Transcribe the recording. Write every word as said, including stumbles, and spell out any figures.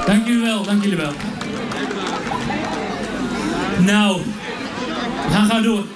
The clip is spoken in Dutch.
Dank jullie wel, dank jullie wel. Nou, we gaan gauw door.